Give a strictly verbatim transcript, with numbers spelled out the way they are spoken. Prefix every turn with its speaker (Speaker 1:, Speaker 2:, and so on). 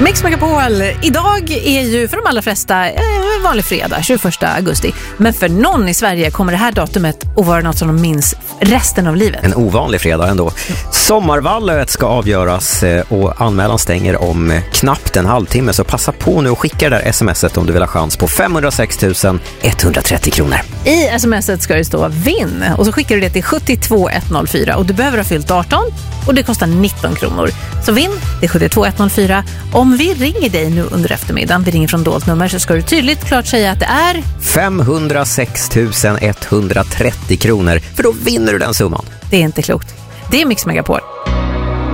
Speaker 1: Mix Megapol, idag är ju för de allra flesta eh, vanlig fredag, tjugoförsta augusti. Men för någon i Sverige kommer det här datumet att vara något som de minns resten av livet.
Speaker 2: En ovanlig fredag ändå. Sommarvallet ska avgöras och anmälan stänger om knappt en halvtimme. Så passa på nu och skicka det där smset om du vill ha chans på femhundrasex tusen etthundratrettio kronor.
Speaker 1: I smset ska det stå vinn och så skickar du det till sjuttiotvå etthundrafyra och du behöver ha fyllt arton och det kostar nitton kronor. Så vinn, det är sjuttiotvå etthundrafyra. Om vi ringer dig nu under eftermiddagen, vi ringer från dolt nummer, så ska du tydligt klart säga att det är
Speaker 2: femhundrasex tusen etthundratrettio kronor, för då vinner du den summan.
Speaker 1: Det är inte klokt. Det är Mix Megapol.